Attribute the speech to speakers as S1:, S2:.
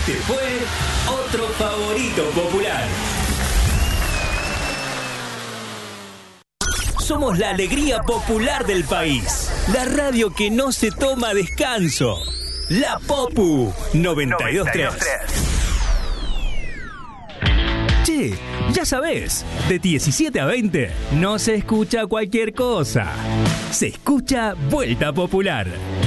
S1: Este fue otro favorito popular. Somos la alegría popular del país. La radio que no se toma descanso. La Popu 92.3. Che, ya sabés, de 17 a 20 no se escucha cualquier cosa. Se escucha Vuelta Popular.